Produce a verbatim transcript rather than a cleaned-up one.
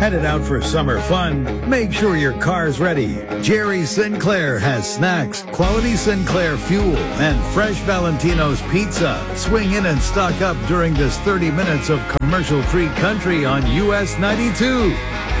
Headed out for summer fun? Make sure your car's ready. Jerry Sinclair has snacks, quality Sinclair fuel, and fresh Valentino's pizza. Swing in and stock up during this thirty minutes of commercial-free country on U S ninety-two.